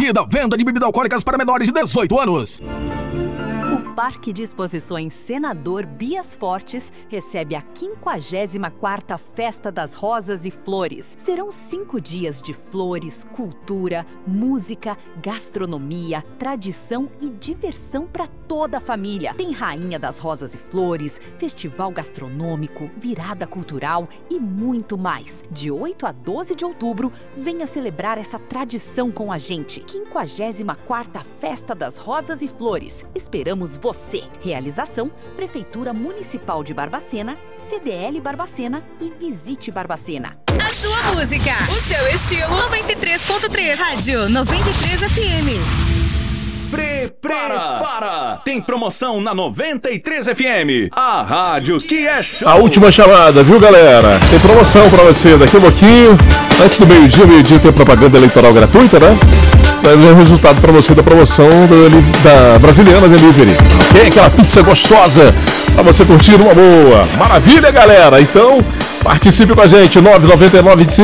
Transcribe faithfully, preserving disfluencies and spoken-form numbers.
Vida, venda de bebidas alcoólicas para menores de dezoito anos. O Parque de Exposições Senador Bias Fortes recebe a quinquagésima quarta Festa das Rosas e Flores. Serão cinco dias de flores, cultura, música, gastronomia, tradição e diversão para toda a família. Tem Rainha das Rosas e Flores, festival gastronômico, virada cultural e muito mais. De oito a doze de outubro, venha celebrar essa tradição com a gente. quinquagésima quarta Festa das Rosas e Flores. Esperamos você. Realização: Prefeitura Municipal de Barbacena, C D L Barbacena e Visite Barbacena. A sua música, o seu estilo. noventa e três ponto três. Rádio noventa e três F M. Prepara! Para! Tem promoção na noventa e três F M. A rádio que é show. A última chamada, viu, galera? Tem promoção pra você daqui a pouquinho. Antes do meio-dia, meio-dia tem propaganda eleitoral gratuita, né? Vai ver o resultado pra você da promoção da, da Brasiliana Delivery. Tem aquela pizza gostosa pra você curtir uma boa. Maravilha, galera! Então, participe com a gente. nove nove nove, vinte e cinco